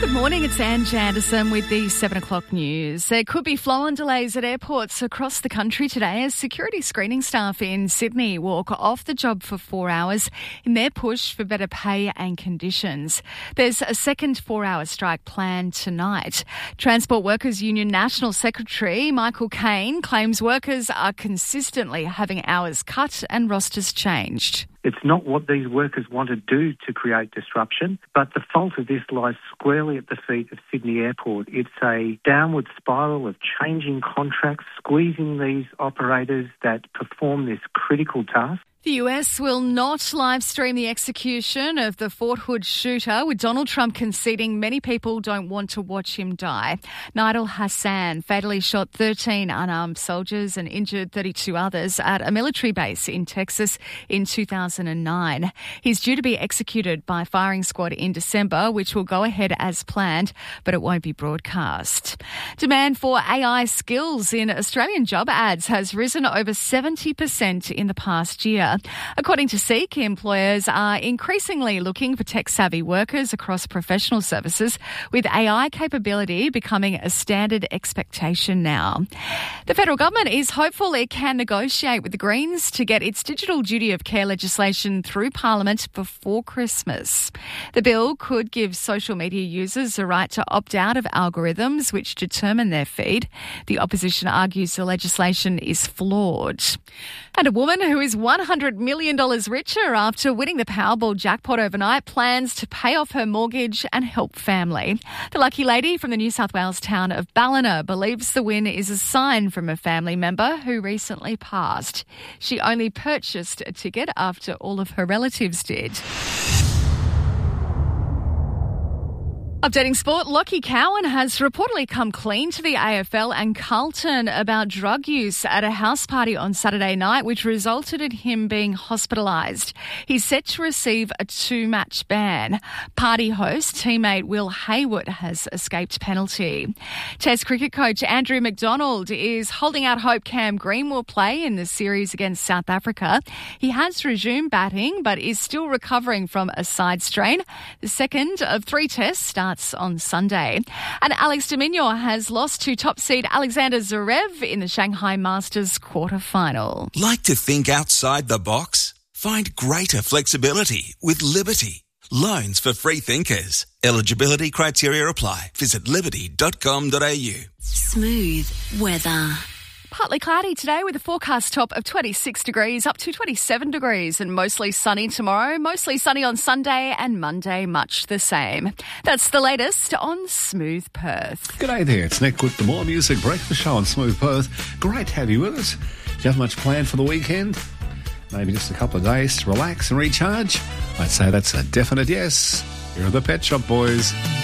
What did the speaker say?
Good morning, it's Ange Anderson with the 7 o'clock news. There could be flow-on delays at airports across the country today as security screening staff in Sydney walk off the job for 4 hours in their push for better pay and conditions. There's a second 4-hour strike planned tonight. Transport Workers Union National Secretary Michael Caine claims workers are consistently having hours cut and rosters changed. It's not what these workers want to do to create disruption, but the fault of this lies squarely at the feet of Sydney Airport. It's a downward spiral of changing contracts, squeezing these operators that perform this critical task. The US will not live stream the execution of the Fort Hood shooter, with Donald Trump conceding many people don't want to watch him die. Nidal Hassan fatally shot 13 unarmed soldiers and injured 32 others at a military base in Texas in 2009. He's due to be executed by firing squad in December, which will go ahead as planned, but it won't be broadcast. Demand for AI skills in Australian job ads has risen over 70% in the past year. According to Seek, employers are increasingly looking for tech-savvy workers across professional services, with AI capability becoming a standard expectation now. The federal government is hopeful it can negotiate with the Greens to get its digital duty of care legislation through Parliament before Christmas. The bill could give social media users the right to opt out of algorithms which determine their feed. The opposition argues the legislation is flawed. And a woman who is $100 million richer after winning the Powerball jackpot overnight plans to pay off her mortgage and help family. The lucky lady from the New South Wales town of Ballina believes the win is a sign from a family member who recently passed. She only purchased a ticket after all of her relatives did. Updating sport, Lockie Cowan has reportedly come clean to the AFL and Carlton about drug use at a house party on Saturday night, which resulted in him being hospitalised. He's set to receive a 2-match ban. Party host, teammate Will Hayward has escaped penalty. Test cricket coach Andrew McDonald is holding out hope Cam Green will play in the series against South Africa. He has resumed batting but is still recovering from a side strain. The second of 3 tests starts on Sunday. And Alex de Minaur has lost to top seed Alexander Zverev in the Shanghai Masters quarterfinal. Like to think outside the box? Find greater flexibility with Liberty. Loans for free thinkers. Eligibility criteria apply. Visit liberty.com.au. Smooth weather. Partly cloudy today with a forecast top of 26 degrees up to 27 degrees and mostly sunny tomorrow, mostly sunny on Sunday and Monday much the same. That's the latest on Smooth Perth. G'day there, it's Nick with the More Music Breakfast Show on Smooth Perth. Great to have you with us. Do you have much planned for the weekend? Maybe just a couple of days to relax and recharge? I'd say that's a definite yes. Here are the Pet Shop Boys.